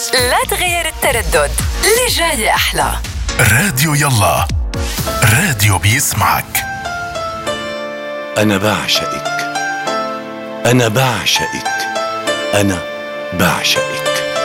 لا تغير التردد، اللي جاي أحلى. راديو يلا، راديو بيسمعك. أنا بعشقك، أنا بعشقك، أنا بعشقك.